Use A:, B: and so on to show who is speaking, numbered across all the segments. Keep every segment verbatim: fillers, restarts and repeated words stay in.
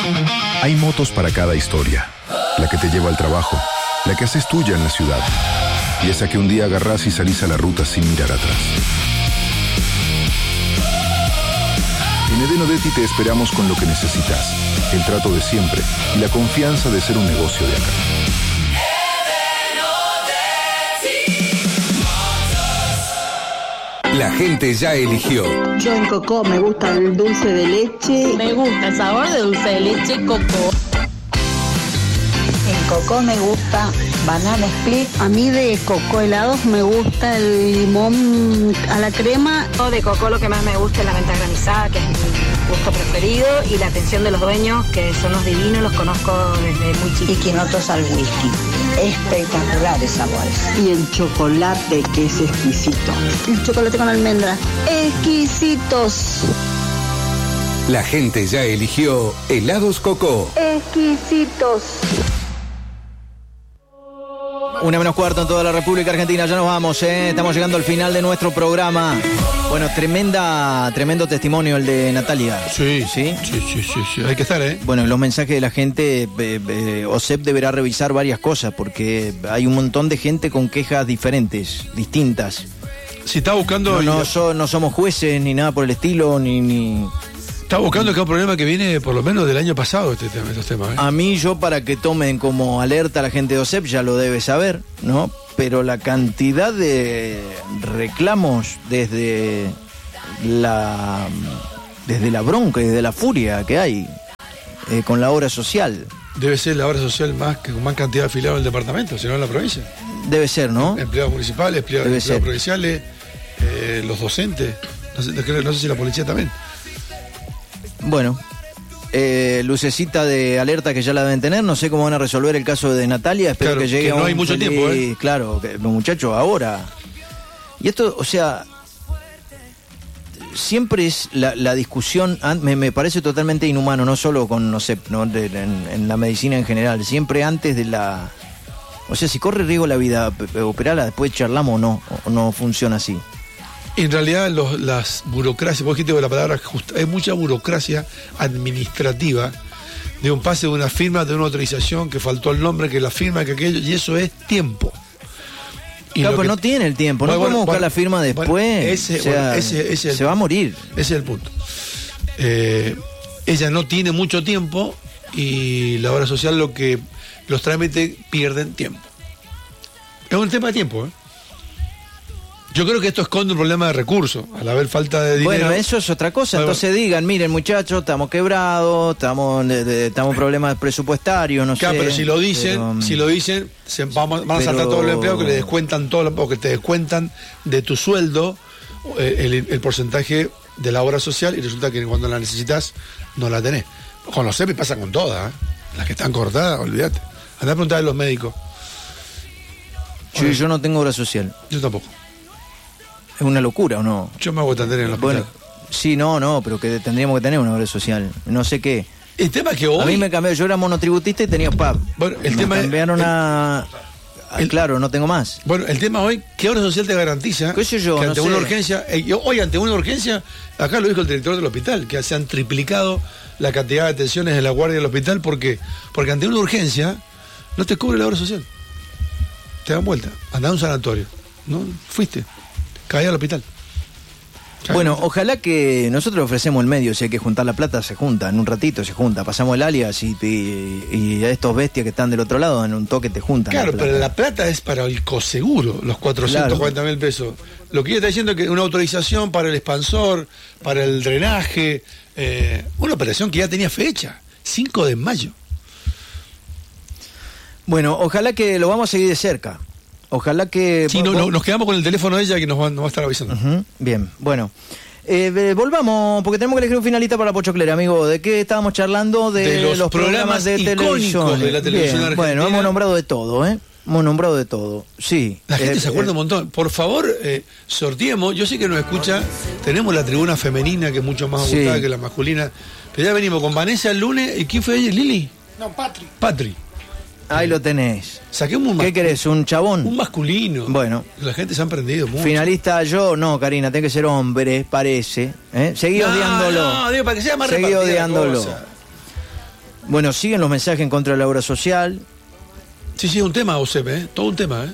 A: Hay motos para cada historia. La que te lleva al trabajo, la que haces tuya en la ciudad, y esa que un día agarrás y salís a la ruta sin mirar atrás. En Edén Odetti te esperamos con lo que necesitas, el trato de siempre y la confianza de ser un negocio de acá.
B: La gente ya eligió.
C: Yo en Coco me gusta el dulce de leche.
D: Me gusta el sabor de dulce de leche Coco.
C: En Coco me gusta banana split. A mí de Coco helados me gusta el limón a la crema.
E: De Coco lo que más me gusta es la menta granizada, que es mi gusto preferido, y la atención de los dueños, que son los divinos, los conozco desde muy chiquitos.
C: Y quinotos al whisky. Espectaculares sabores. Y el chocolate, que es exquisito. El chocolate con almendra. Exquisitos.
B: La gente ya eligió helados Coco.
C: Exquisitos.
F: Una menos cuarto en toda la República Argentina, ya nos vamos, ¿eh? Estamos llegando al final de nuestro programa. Bueno, tremenda, tremendo testimonio el de Natalia.
G: Sí, sí, sí, sí, sí, sí. Hay que estar, ¿eh?
F: Bueno, los mensajes de la gente, eh, eh, OSEP deberá revisar varias cosas, porque hay un montón de gente con quejas diferentes, distintas.
G: Si está buscando...
F: No, no, so, no somos jueces, ni nada por el estilo, ni... ni...
G: Está buscando que es un problema que viene por lo menos del año pasado, este tema, estos temas, ¿eh?
F: A mí, yo para que tomen como alerta a la gente de OSEP, ya lo debe saber, ¿no? Pero la cantidad de reclamos desde la desde la bronca y desde la furia que hay eh, con la obra social.
G: Debe ser la obra social más que con más cantidad de afiliados del departamento, si no en la provincia.
F: Debe ser, ¿no?
G: Empleados municipales, empleados, empleados provinciales, eh, los docentes, no sé, no sé si la policía también.
F: Bueno, eh, lucecita de alerta que ya la deben tener. No sé cómo van a resolver el caso de Natalia. Espero
G: claro,
F: que llegue
G: que no
F: a un
G: hay mucho
F: feliz...
G: tiempo, ¿eh?
F: Claro, que, muchachos, ahora. Y esto, o sea, siempre es la, la discusión. Me, me parece totalmente inhumano, no solo con, no sé, ¿no? De, en, en la medicina en general. Siempre antes de la. O sea, si corre riesgo la vida, operarla, después charlamos o no, o no funciona así.
G: En realidad los, las burocracias, vos dijiste la palabra justa, hay mucha burocracia administrativa de un pase de una firma, de una autorización, que faltó el nombre, que la firma, que aquello, y eso es tiempo.
F: Y claro, pero que... no tiene el tiempo, bueno, no podemos bueno, buscar bueno, la firma después, bueno, ese, o sea, bueno, ese, ese
G: se
F: el, va a morir.
G: Ese es el punto. Eh, ella no tiene mucho tiempo y la obra social lo que los trámites pierden tiempo. Es un tema de tiempo, ¿eh? Yo creo que esto esconde un problema de recursos, al haber falta de dinero.
F: Bueno, eso es otra cosa. Entonces digan, miren, muchachos, estamos quebrados, estamos de, de, estamos en problemas presupuestarios, no
G: claro,
F: sé.
G: Pero si lo dicen, pero, si lo dicen, se, vamos, van a pero... saltar todos los empleados que le descuentan todo, o que te descuentan de tu sueldo eh, el, el porcentaje de la obra social, y resulta que cuando la necesitas no la tenés. Con los C E P I pasa con todas, ¿eh? Las que están cortadas, olvídate. Andá a preguntar a los médicos.
F: Yo, yo no tengo obra social.
G: Yo tampoco.
F: Es una locura, ¿o no?
G: Yo me hago atender en el hospital.
F: Bueno, sí, no, no, pero que tendríamos que tener una obra social. No sé qué.
G: El tema es que hoy...
F: A mí me cambió, yo era monotributista y tenía P A B.
G: Bueno, el
F: me
G: tema
F: cambiaron
G: es... El,
F: a... El, claro, no tengo más.
G: Bueno, el tema hoy, ¿qué obra social te garantiza?
F: ¿Qué sé yo?
G: Que ante
F: no
G: una
F: sé.
G: urgencia... Eh, yo, hoy, ante una urgencia, acá lo dijo el director del hospital, que se han triplicado la cantidad de atenciones de la guardia del hospital. ¿Por qué? Porque ante una urgencia no te cubre la obra social. Te dan vuelta. Andá a un sanatorio. ¿No? Fuiste. Caí al hospital.
F: Bueno, ojalá que nosotros ofrecemos el medio, si hay que juntar la plata, se junta, en un ratito se junta, pasamos el alias y, y, y a estos bestias que están del otro lado en un toque te juntan.
G: Claro,
F: la
G: pero la plata es para el coseguro, los cuatrocientos cuarenta mil pesos. Lo que ella está diciendo es que una autorización para el expansor, para el drenaje, eh, una operación que ya tenía fecha, cinco de mayo.
F: Bueno, ojalá que lo vamos a seguir de cerca. Ojalá que...
G: Sí, no, no, nos quedamos con el teléfono de ella que nos va, nos va a estar avisando.
F: Uh-huh. Bien, bueno. Eh, volvamos, porque tenemos que elegir un finalista para la Pochoclera, amigo. ¿De qué estábamos charlando? De,
G: de los,
F: los
G: programas, programas de televisión. De la televisión
F: Bien,
G: argentina.
F: Bueno, hemos nombrado de todo, ¿eh? Hemos nombrado de todo, sí.
G: La gente
F: eh,
G: se acuerda
F: eh,
G: un montón. Por favor, eh, sorteemos. Yo sé que nos escucha. Tenemos la tribuna femenina, que es mucho más
F: sí.
G: ajustada que la masculina. Pero ya venimos con Vanessa el lunes. ¿Y quién fue ella? ¿Lili?
H: No, Patri.
G: Patri.
F: Ahí lo tenés.
G: Saquemos un
F: ¿Qué querés? ¿Un chabón?
G: Un masculino.
F: Bueno.
G: La gente se ha prendido mucho.
F: Finalista yo, no, Karina, tiene que ser hombre, parece. ¿eh? Seguí
G: no,
F: odiándolo.
G: No, digo, para que sea más
F: Seguí odiándolo. Bueno, siguen los mensajes en contra de la obra social.
G: Sí, sí, es un tema, Osep, ¿eh? Todo un tema, ¿eh?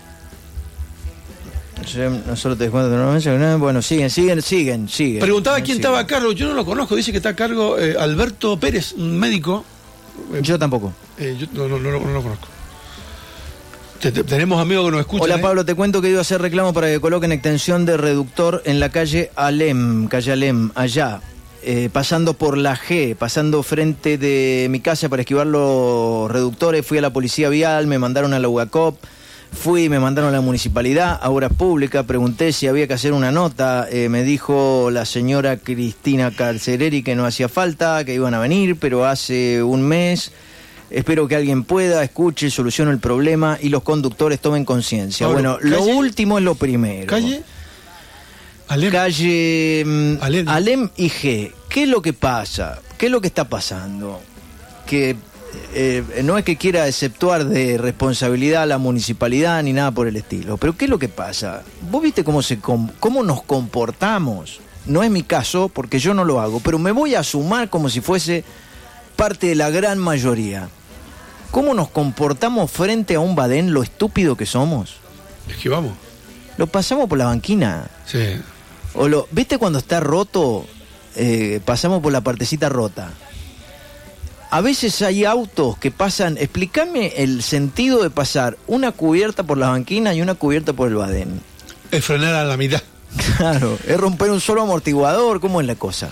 F: No solo te descuento los mensajes, bueno, siguen, siguen, siguen, siguen.
G: Preguntaba quién
F: siguen.
G: estaba a cargo, yo no lo conozco, dice que está a cargo eh, Alberto Pérez, un médico. Eh,
F: Yo tampoco.
G: eh, yo no, no, no, no, no lo conozco. Te- te- tenemos amigos que nos escuchan.
F: Hola
G: ¿eh?
F: Pablo, te cuento que iba a hacer reclamo para que coloquen extensión de reductor en la calle Alem, calle Alem, allá, eh, pasando por la G, pasando frente de mi casa para esquivar los reductores. Fui a la policía vial, me mandaron a la U A C O P, fui, me mandaron a la municipalidad, a Obras Públicas, pregunté si había que hacer una nota, eh, me dijo la señora Cristina Carcereri que no hacía falta, que iban a venir, pero hace un mes. Espero que alguien pueda, escuche, solucione el problema y los conductores tomen conciencia.
G: Pablo,
F: Bueno, lo
G: calle-
F: último es lo primero.
G: ¿Calle? Alem.
F: Calle mm,
G: Alem.
F: Alem y G. ¿Qué es lo que pasa? ¿Qué es lo que está pasando? Que eh, no es que quiera exceptuar de responsabilidad a la municipalidad ni nada por el estilo, pero ¿qué es lo que pasa? ¿Vos viste cómo, se com- cómo nos comportamos? No es mi caso, porque yo no lo hago, pero me voy a sumar como si fuese parte de la gran mayoría. ¿Cómo nos comportamos frente a un badén, lo estúpido que somos?
G: Esquivamos.
F: Lo pasamos por la banquina.
G: Sí.
F: O lo, ¿viste cuando está roto? Eh, pasamos por la partecita rota. A veces hay autos que pasan. Explícame el sentido de pasar una cubierta por la banquina y una cubierta por el badén.
G: Es frenar a la mitad.
F: Claro, es romper un solo amortiguador. ¿Cómo es la cosa?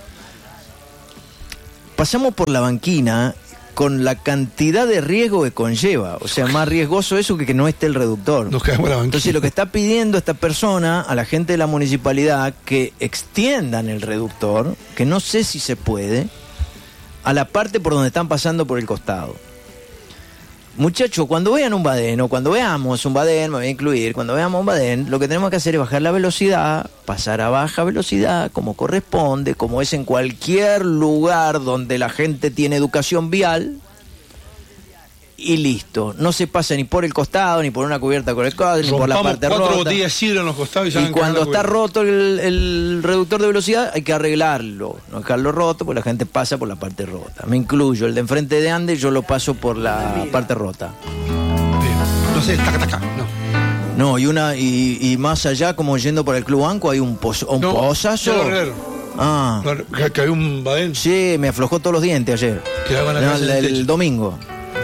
F: Pasamos por la banquina con la cantidad de riesgo que conlleva. O sea, más riesgoso eso que que no esté el reductor.
G: Nos quedamos en la banquina.
F: Entonces lo que está pidiendo esta persona a la gente de la municipalidad que extiendan el reductor, que no sé si se puede, a la parte por donde están pasando por el costado. Muchachos, cuando vean un badén, o cuando veamos un badén, me voy a incluir, cuando veamos un badén, lo que tenemos que hacer es bajar la velocidad, pasar a baja velocidad, como corresponde, como es en cualquier lugar donde la gente tiene educación vial, y listo. No se pasa ni por el costado, ni por una cubierta con el costado, ni por la
G: Rompamos
F: parte
G: cuatro
F: rota.
G: botellas de sidra en los costados y, se
F: Y
G: van a cagar
F: cuando
G: la
F: está
G: cubierta.
F: roto el, el reductor de velocidad, hay que arreglarlo. No dejarlo roto, porque la gente pasa por la parte rota. Me incluyo, el de enfrente de Andes, yo lo paso por la parte rota.
G: Bien. No sé, taca, taca. No.
F: No, y una y, y más allá, como yendo por el Club Banco, hay un, pozo, un
G: No,
F: pozazo.
G: ya lo arreglaron.
F: Ah,
G: Claro, Que, que hay un badén
F: sí, me aflojó todos los dientes ayer.
G: que daba en la
F: No,
G: casa
F: el,
G: del
F: el
G: techo.
F: domingo.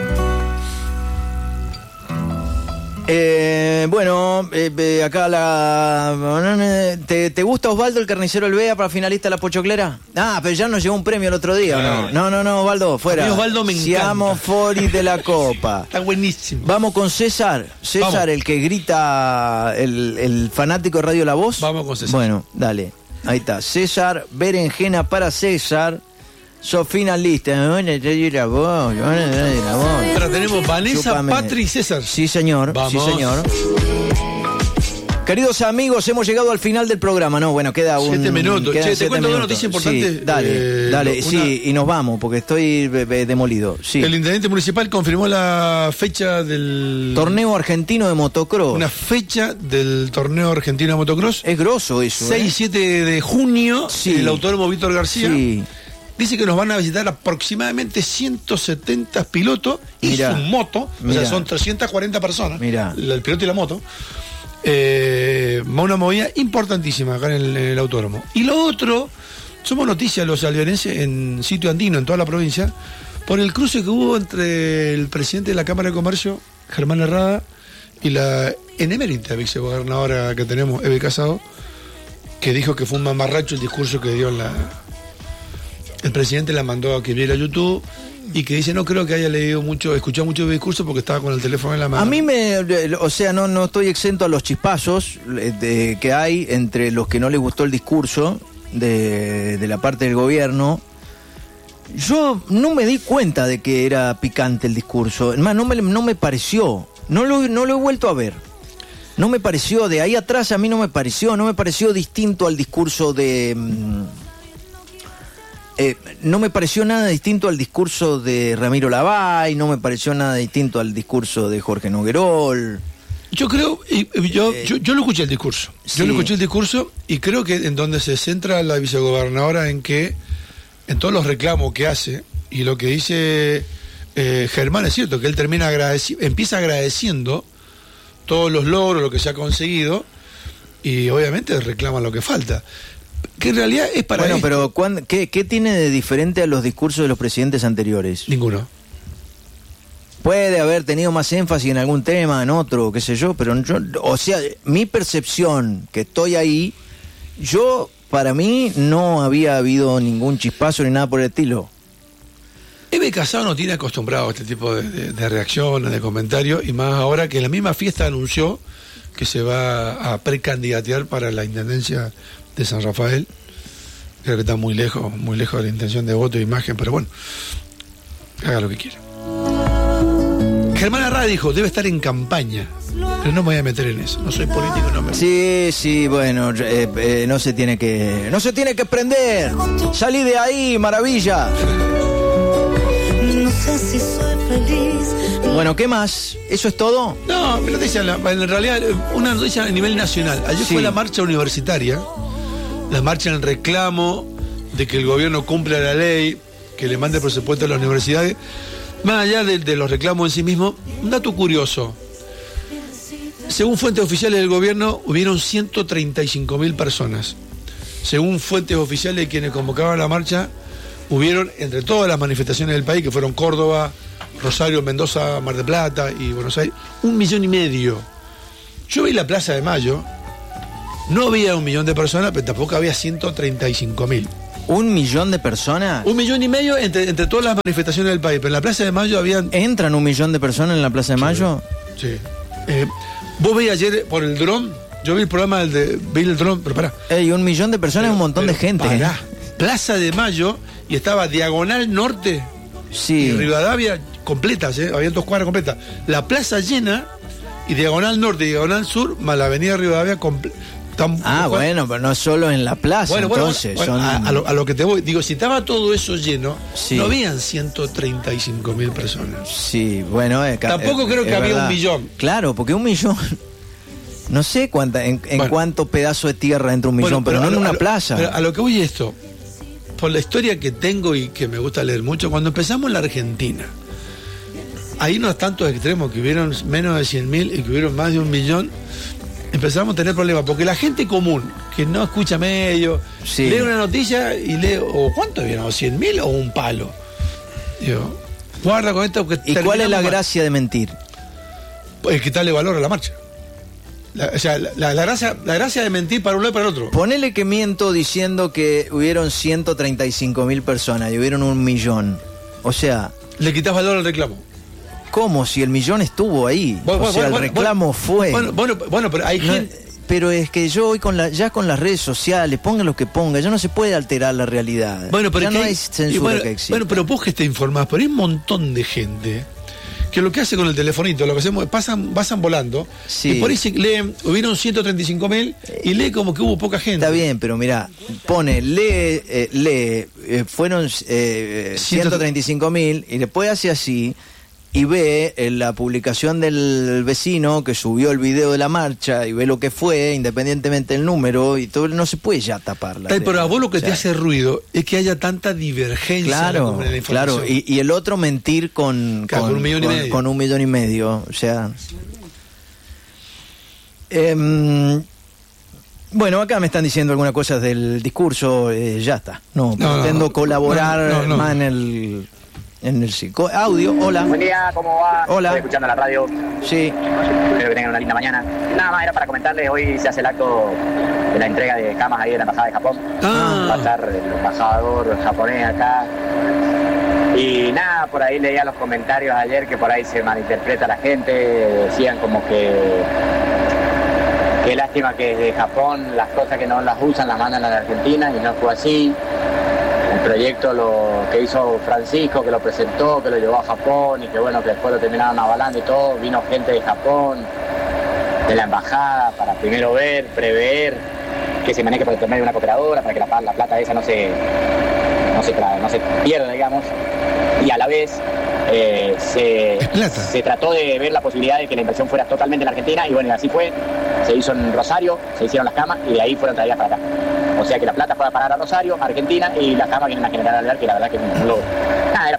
F: Eh, bueno, eh, eh, acá la... ¿Te, ¿Te gusta Osvaldo, el carnicero del Bea, para finalista de la Pochoclera? Ah, pero ya nos llegó un premio el otro día, ¿o ¿no? No, no, no, Osvaldo, fuera.
G: A mí Osvaldo me
F: Siamo
G: encanta.
F: fuori de la copa.
G: Está buenísimo.
F: Vamos con César. César,
G: Vamos.
F: el que grita, el, el fanático de Radio La Voz.
G: Vamos con César.
F: Bueno, dale. Ahí está. César, berenjena para César. Sos finalista. Bueno, Radio La Voz. Bueno, Radio La Voz.
G: Ahora tenemos Vanessa,
F: Chúpame.
G: Patri y César.
F: Sí, señor.
G: Vamos.
F: Sí, señor. Queridos amigos, hemos llegado al final del programa, ¿no? Bueno, queda un...
G: Siete minutos.
F: quedan
G: Che, te
F: siete
G: cuento dos
F: minutos.
G: noticias importantes.
F: Sí, dale,
G: Eh,
F: dale,
G: una-
F: sí, y nos vamos, porque estoy be- be- demolido. Sí.
G: El intendente municipal confirmó la fecha del...
F: Torneo argentino de motocross.
G: Una fecha del torneo argentino de motocross.
F: Es grosso eso,
G: seis y
F: ¿eh?
G: siete de junio,
F: Sí.
G: el autódromo Víctor García.
F: Sí.
G: Dice que nos van a visitar aproximadamente ciento setenta pilotos y
F: Mirá.
G: su moto. O
F: Mirá.
G: sea, son trescientas cuarenta personas.
F: Mirá.
G: La- El piloto y la moto. Eh, una movida importantísima acá en el, en el autódromo. Y lo otro, somos noticias los alvearenses en sitio andino, en toda la provincia, por el cruce que hubo entre el presidente de la Cámara de Comercio, Germán Herrada, y la enemérita vicegobernadora que tenemos, Eve Casado, que dijo que fue un mamarracho el discurso que dio en la... El presidente la mandó a que viera YouTube y que dice no creo que haya leído mucho, escuchado mucho de discurso porque estaba con el teléfono en la mano.
F: A mí me, o sea, no, no estoy exento a los chispazos eh, de- que hay entre los que no les gustó el discurso de, de la parte del gobierno. Yo no me di cuenta de que era picante el discurso. Es más, no me, no me pareció. No lo, no lo he vuelto a ver. No me pareció, de ahí atrás a mí no me pareció, no me pareció distinto al discurso de... mm, eh, no me pareció nada distinto al discurso de Ramiro Lavay, no me pareció nada distinto al discurso de Jorge Noguerol.
G: Yo creo, y, y yo, yo, yo lo escuché el discurso.
F: sí.
G: Yo lo escuché el discurso y creo que en donde se centra la vicegobernadora en que, en todos los reclamos que hace Y lo que dice eh, Germán es cierto, que él termina agradeci- empieza agradeciendo todos los logros, lo que se ha conseguido, y obviamente reclaman lo que falta. Que en realidad es para
F: Bueno,
G: esto.
F: pero ¿cuándo- ¿qué, ¿qué tiene de diferente a los discursos de los presidentes anteriores?
G: Ninguno.
F: Puede haber tenido más énfasis en algún tema, en otro, qué sé yo, pero yo, o sea, mi percepción, que estoy ahí, yo, para mí, no había habido ningún chispazo ni nada por el estilo.
G: Eve Casado no tiene acostumbrado a este tipo de, de, de reacciones, de comentarios, y más ahora que en la misma fiesta anunció que se va a precandidatear para la intendencia de San Rafael. Creo que está muy lejos, muy lejos de la intención de voto e imagen, pero bueno, haga lo que quiera. Germán Arrada dijo, debe estar en campaña, pero no me voy a meter en eso, no soy político, no me...
F: Sí, sí, bueno, eh, eh, no se tiene que, no se tiene que prender. Salí de ahí, maravilla.
H: No sé si soy feliz.
F: Bueno, ¿qué más? ¿Eso es todo?
G: No, me noticia, en realidad, una noticia a nivel nacional. Ayer
F: Sí.
G: fue la marcha universitaria, la marcha en reclamo de que el gobierno cumpla la ley, que le mande presupuesto a las universidades. Más allá de, de los reclamos en sí mismos, un dato curioso. Según fuentes oficiales del gobierno, hubieron ciento treinta y cinco mil personas. Según fuentes oficiales de quienes convocaban la marcha, hubieron, entre todas las manifestaciones del país, que fueron Córdoba, Rosario, Mendoza, Mar del Plata y Buenos Aires, un millón y medio. Yo vi la Plaza de Mayo, no había un millón de personas, pero tampoco había ciento treinta y cinco mil.
F: ¿Un millón de personas?
G: Un millón y medio entre, entre todas las manifestaciones del país, pero en la Plaza de Mayo habían...
F: ¿Entran un millón de personas en la Plaza de Mayo?
G: Sí. Eh, vos veis ayer por el dron, yo vi el programa del de... Vi el dron, pero pará.
F: Ey, un millón de personas es un montón de gente.
G: Pará. Plaza de Mayo, y estaba Diagonal Norte
F: Sí.
G: y Rivadavia completas, ¿eh? Había dos cuadras completas. La plaza llena, y Diagonal Norte y Diagonal Sur, más la avenida Rivadavia completa.
F: Ah, bueno, pero no solo en la plaza,
G: Bueno, bueno,
F: entonces.
G: bueno,
F: son...
G: a, a lo, a lo que te voy, digo, si estaba todo eso lleno,
F: Sí.
G: no habían ciento treinta y cinco mil personas.
F: Sí, bueno, eh, ca-
G: Tampoco
F: eh,
G: creo que
F: es
G: había
F: verdad.
G: un millón.
F: Claro, porque un millón, no sé cuánta, en, en
G: Bueno.
F: cuánto pedazo de tierra entra un millón,
G: Bueno,
F: pero, no
G: a
F: en
G: lo-
F: una
G: a lo-
F: plaza.
G: pero a lo que voy es esto, por la historia que tengo y que me gusta leer mucho, cuando empezamos en la Argentina, hay unos tantos extremos que hubieron menos de cien mil y que hubieron más de un millón, empezamos a tener problemas, porque la gente común, que no escucha medio,
F: Sí.
G: lee una noticia y lee, o ¿cuánto vieron? ¿O cien mil o un palo? Digo, guarda con esto. Que
F: ¿Y cuál es la
G: terminamos mal.
F: gracia de mentir?
G: Es quitarle valor a la marcha. La- o sea, la, la- la gracia, la gracia de mentir para un lado y para el otro.
F: Ponele que miento diciendo que hubieron ciento treinta y cinco mil personas y hubieron un millón. O sea,
G: Le quitas valor al reclamo.
F: ¿cómo? Si el millón estuvo ahí.
G: Bueno,
F: o sea,
G: bueno,
F: el
G: bueno,
F: reclamo
G: bueno,
F: fue.
G: Bueno, bueno, bueno, pero hay
F: No,
G: gente.
F: pero es que yo hoy con la, ya con las redes sociales, pongan lo que pongan, ya no se puede alterar la realidad.
G: Bueno, pero
F: ya
G: es
F: no
G: que
F: hay
G: y
F: censura
G: bueno,
F: que existe.
G: bueno, pero vos que te informás, pero hay un montón de gente que lo que hace con el telefonito, lo que hacemos, pasan, pasan volando,
F: Sí.
G: y por ahí se leen, hubieron ciento treinta y cinco mil, y lee como que hubo poca gente.
F: Está bien, pero mira, pone, lee, eh, lee, eh, fueron eh, ciento treinta y cinco mil, y después hace así, y ve en la publicación del vecino que subió el video de la marcha, y ve lo que fue, independientemente del número, y todo, no se puede ya taparla.
G: Ay, pero a vos lo que te hace ruido es que haya tanta divergencia en la,
F: Claro,
G: en la información.
F: claro, y, y el otro mentir con,
G: Claro, con un millón y
F: con-
G: medio.
F: con un millón y medio, o sea... Em, bueno, acá me están diciendo algunas cosas del discurso, eh, ya está, no,
G: No,
F: pretendo
G: no,
F: colaborar
G: no, no, no.
F: más en el, en el psico. Audio, hola.
I: Buen día, ¿cómo va?
F: Hola.
I: Estoy escuchando la radio.
F: Sí,
I: Espero que tengan una linda mañana. Nada más era para comentarles, hoy se hace el acto de la entrega de camas ahí en la Embajada de Japón.
G: Ah.
I: Va a estar el embajador japonés acá. Y nada, por ahí leía los comentarios ayer que por ahí se malinterpreta la gente. Decían como que... Qué lástima que desde Japón las cosas que no las usan las mandan a la Argentina, y no fue así. El proyecto lo que hizo Francisco, que lo presentó, que lo llevó a Japón y que bueno, que después lo terminaron avalando y todo, vino gente de Japón, de la embajada, para primero ver, prever, que se maneje por intermedio de una cooperadora, para que la, la plata esa no se, no se, tra- no se pierda, digamos, y a la vez eh, se,
G: Es plata.
I: se trató de ver la posibilidad de que la inversión fuera totalmente en la Argentina, y bueno, y así fue. Se hizo en Rosario, se hicieron las camas y de ahí fueron traídas para acá. O sea que la plata fue a parar a Rosario, a Argentina, y las camas vienen a General Alvear, que la verdad que es un logro. Nada, era para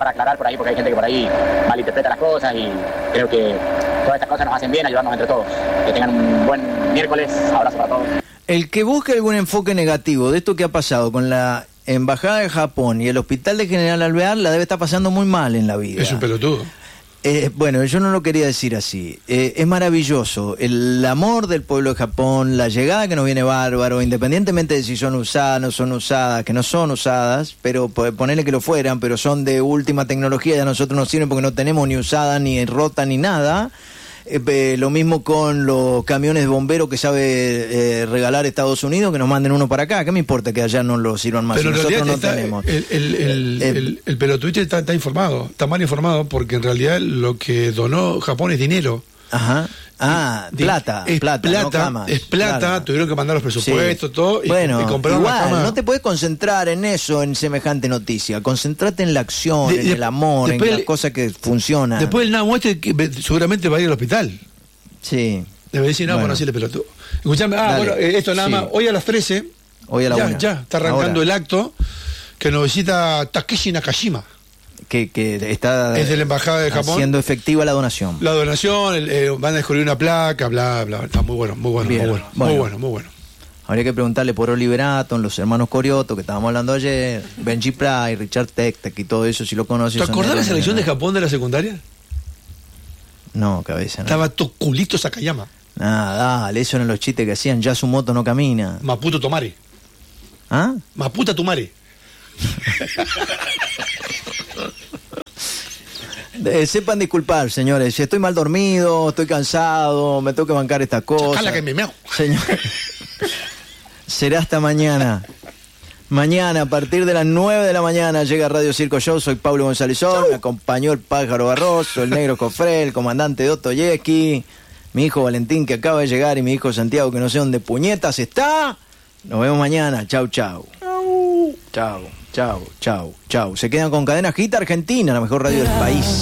I: para aclarar por ahí, porque hay gente que por ahí malinterpreta las cosas y creo que todas estas cosas nos hacen bien, ayudarnos entre todos. Que tengan un buen miércoles, abrazo para todos.
F: El que busque algún enfoque negativo de esto que ha pasado con la Embajada de Japón y el Hospital de General Alvear la debe estar pasando muy mal en la vida.
G: Es un pelotudo.
F: Eh, bueno, yo no lo quería decir así. Eh, es maravilloso. El amor del pueblo de Japón, la llegada que nos viene bárbaro, independientemente de si son usadas, no son usadas, que no son usadas, pero ponerle que lo fueran, pero son de última tecnología y a nosotros nos sirven porque no tenemos ni usada, ni rota, ni nada. Eh, eh, lo mismo con los camiones de bomberos que sabe eh, regalar Estados Unidos, que nos manden uno para acá. ¿Qué me importa que allá no lo sirvan más?
G: Pero
F: Si nosotros no
G: está,
F: tenemos.
G: El, el, el,
F: eh,
G: el, el pelotudito está, está informado, está mal informado, porque en realidad lo que donó Japón es dinero.
F: Ajá. Ah,
G: Di,
F: plata,
G: es
F: plata,
G: plata,
F: no camas.
G: es plata,
F: Claro.
G: Tuvieron que mandar los presupuestos, sí. todo, y,
F: bueno,
G: y compraron
F: igual,
G: la cama.
F: no te puedes concentrar en eso, en semejante noticia. Concentrate en la acción,
G: De,
F: en
G: de,
F: el amor, en las cosas que funcionan.
G: Después el nabo este que seguramente va a ir al hospital.
F: Sí.
G: Debe decir, no, bueno, bueno así le pelotudo. Escuchame, ah,
F: Dale.
G: bueno, eh, esto nada
F: Sí.
G: más, hoy a las trece,
F: Hoy a la
G: ya,
F: una.
G: ya, está arrancando
F: Ahora.
G: el acto que nos visita Takeshi Nakashima.
F: Que, que está
G: Es de la Embajada de Japón.
F: haciendo efectiva la donación.
G: La donación, el, eh, van a descubrir una placa, bla, bla, está muy bueno, muy bueno,
F: Bien.
G: muy bueno,
F: Bueno.
G: muy bueno, muy bueno.
F: Habría que preguntarle por Oliver Atom, los hermanos Corioto, que estábamos hablando ayer, Benji Price, Richard Tectec y todo eso, si lo conoces.
G: ¿Te acordás de la selección de Japón de la secundaria?
F: No, cabeza, no.
G: Estaba Toculito Sakayama.
F: Ah, dale, eso eran los chistes que hacían, ya su moto no camina.
G: Maputo Tomare.
F: ¿Ah?
G: Maputa Tomare.
F: Eh, sepan disculpar, señores, estoy mal dormido, estoy cansado, me tengo que bancar estas cosas.
G: Chacala que me meo.
F: Señor, será hasta mañana. Mañana, a partir de las nueve de la mañana, llega Radio Circo Show. Soy Pablo González Or, me acompañó el Pájaro Barroso, el Negro Cofré, el comandante Dostoyevsky, mi hijo Valentín, que acaba de llegar, y mi hijo Santiago, que no sé dónde puñetas está. Nos vemos mañana. Chau, chau. Chau, chau, chau, chau. Se quedan con Cadena Hit Argentina, la mejor radio del país.